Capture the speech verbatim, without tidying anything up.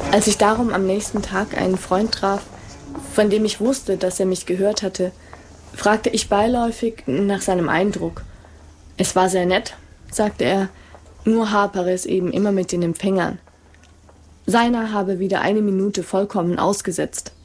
Als ich darum am nächsten Tag einen Freund traf, von dem ich wusste, dass er mich gehört hatte, fragte ich beiläufig nach seinem Eindruck. Es war sehr nett, sagte er, nur hapere es eben immer mit den Empfängern. Seiner habe wieder eine Minute vollkommen ausgesetzt.